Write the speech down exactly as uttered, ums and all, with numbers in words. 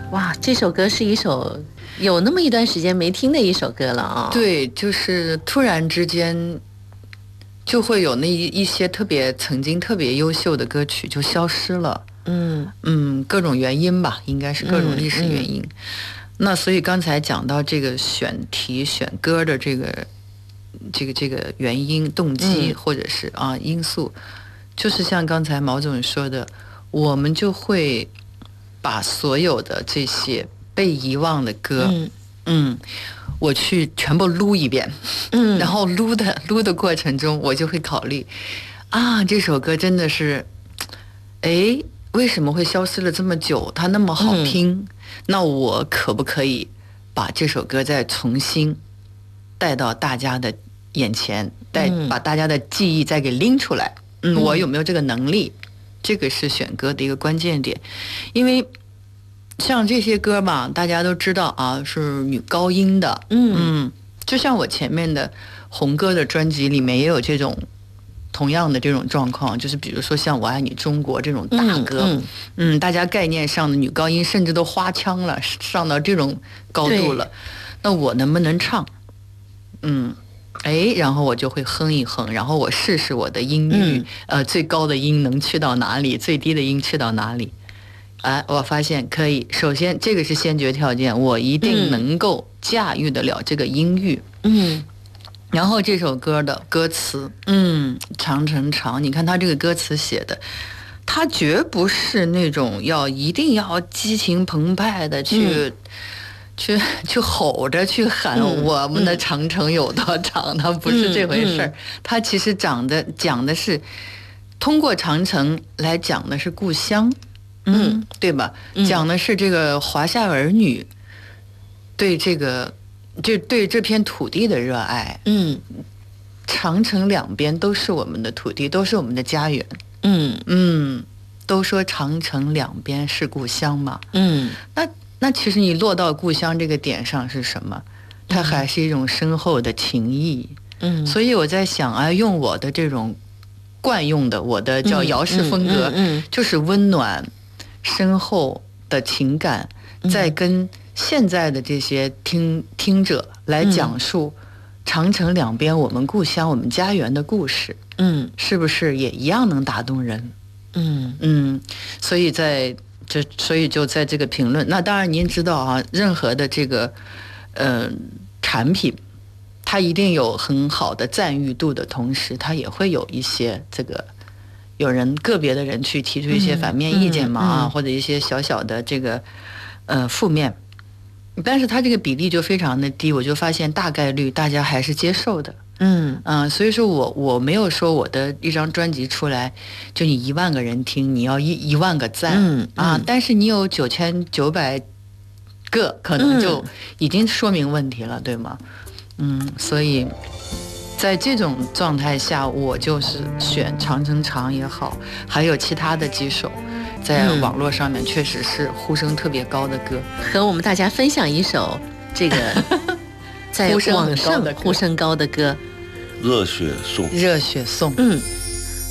哇，这首歌是一首有那么一段时间没听的一首歌了啊。 对，就是突然之间就会有那一一些特别曾经特别优秀的歌曲就消失了。 嗯嗯，各种原因吧，应该是各种历史原因。嗯嗯、那所以刚才讲到这个选题选歌的这个这个这个原因动机、嗯、或者是啊因素，就是像刚才毛总说的，我们就会把所有的这些被遗忘的歌，嗯，嗯我去全部撸一遍，嗯，然后撸的撸的过程中，我就会考虑，啊，这首歌真的是，哎，为什么会消失了这么久？它那么好听，嗯、那我可不可以把这首歌再重新带到大家的眼前，带把大家的记忆再给拎出来？嗯，我有没有这个能力？这个是选歌的一个关键点，因为像这些歌嘛，大家都知道啊，是女高音的，嗯嗯，就像我前面的红歌的专辑里面也有这种同样的这种状况，就是比如说像《我爱你中国》这种大歌，嗯, 嗯, 嗯，大家概念上的女高音甚至都花腔了，上到这种高度了，那我能不能唱？嗯。哎，然后我就会哼一哼，然后我试试我的音域，嗯、呃，最高的音能去到哪里，最低的音去到哪里？哎，我发现可以。首先，这个是先决条件，我一定能够驾驭得了这个音域。嗯。然后这首歌的歌词，嗯，长城长，你看他这个歌词写的，他绝不是那种要一定要激情澎湃的去。嗯去去吼着去喊我们的长城有多长，它、嗯、不是这回事儿。它、嗯嗯、其实讲的讲的是通过长城来讲的是故乡，嗯，对吧？嗯、讲的是这个华夏儿女对这个这对这片土地的热爱。嗯，长城两边都是我们的土地，都是我们的家园。嗯嗯，都说长城两边是故乡嘛。嗯，那。那其实你落到故乡这个点上是什么？它还是一种深厚的情谊。嗯，所以我在想啊，用我的这种惯用的我的叫姚氏风格，嗯嗯嗯、就是温暖、深厚的情感，嗯、在跟现在的这些听听者来讲述长城两边我们故乡、我们家园的故事。嗯，是不是也一样能打动人？嗯嗯，所以在。就所以就在这个评论，那当然您知道啊，任何的这个呃产品，它一定有很好的赞誉度的同时，它也会有一些这个有人个别的人去提出一些反面意见嘛啊，嗯嗯、或者一些小小的这个呃负面，但是它这个比例就非常的低，我就发现大概率大家还是接受的。嗯嗯、呃，所以说我我没有说我的一张专辑出来，就你一万个人听，你要一一万个赞，嗯嗯、啊，但是你有九千九百个，可能就已经说明问题了，嗯、对吗？嗯，所以在这种状态下，我就是选《长城长》也好，还有其他的几首，在网络上面确实是呼声特别高的歌， 和我们大家分享一首这个。在网上呼声高的歌， 热血颂， 热血颂， 嗯。